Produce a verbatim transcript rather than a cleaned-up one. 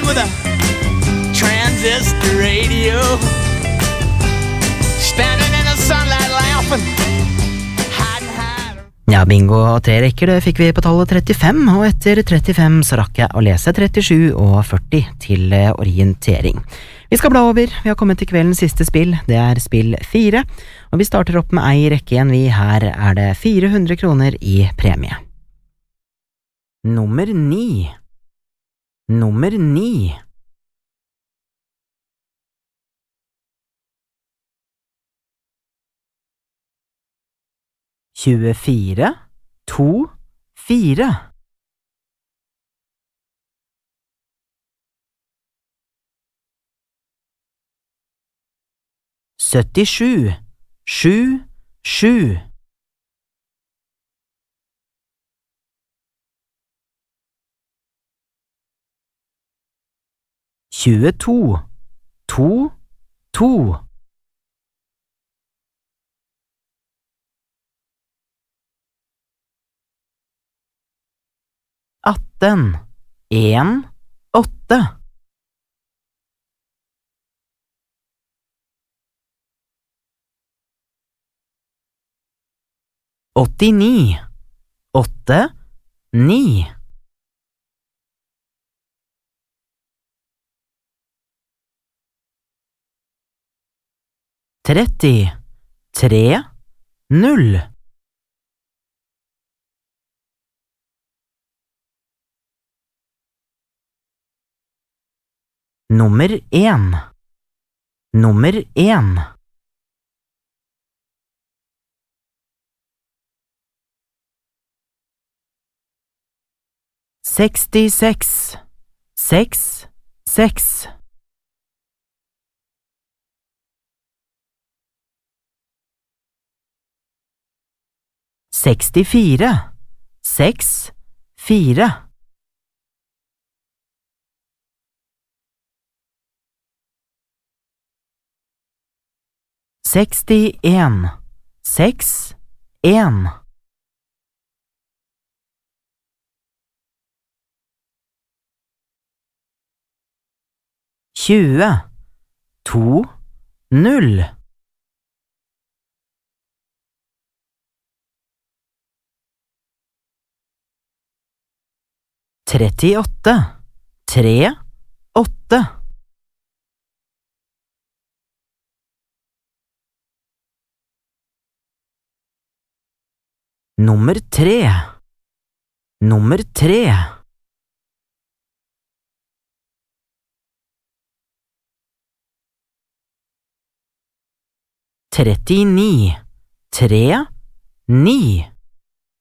with a transistor radio, standing in the sunlight laughing. Ja, bingo og tre rekker, det fikk vi på tallet trettifem, og etter trettifem så rakk jeg å lese trettisju og førti til orientering. Vi skal bla over, vi har kommet til kveldens siste spill, det er spill fire, og vi starter opp med ei rekke igjen vi, her er det fire hundre kroner i premie. Nummer ni. Nummer ni. tjuefire, to, fire. syttisju, sju, sju. tjueto, to, to. atten, en, åtte. åttini, åtte, ni. tretti, tre, null. Nummer en. Nummer en. sekstiseks, seks, seks. sekstifire, seks, fire. sekstien, seks, en. tjue, to, null. trettiåtte, tre, åtte. Nummer tre. Nummer tre. trettini, tre, ni.